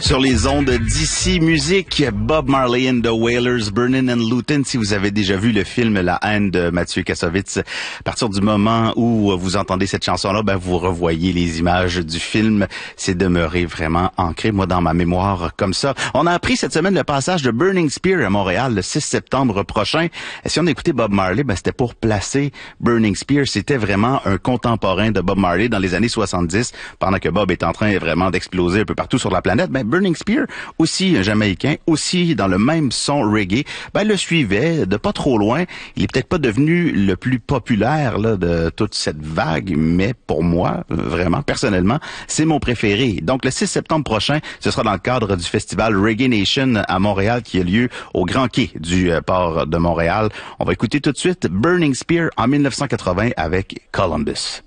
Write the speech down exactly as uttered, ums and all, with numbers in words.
Sur les ondes d'ici musique, Bob Marley and the Wailers, Burnin' and Lutin. Si vous avez déjà vu le film La haine de Mathieu Kassovitz, à partir du moment où vous entendez cette chanson-là, ben vous revoyez les images du film. C'est demeuré vraiment ancré, moi, dans ma mémoire comme ça. On a appris cette semaine le passage de Burning Spear à Montréal le six septembre prochain. Et si on écoutait Bob Marley, ben c'était pour placer Burning Spear. C'était vraiment un contemporain de Bob Marley dans les années soixante-dix, pendant que Bob est en train vraiment d'exploser un peu partout sur la planète. Ben Burning Spear, aussi un Jamaïcain, aussi dans le même son reggae, ben le suivait de pas trop loin. Il est peut-être pas devenu le plus populaire là de toute cette vague, mais pour moi, vraiment personnellement, c'est mon préféré. Donc le six septembre prochain, ce sera dans le cadre du festival Reggae Nation à Montréal qui a lieu au Grand Quai du euh, port de Montréal. On va écouter tout de suite Burning Spear en mille neuf cent quatre-vingts avec Columbus.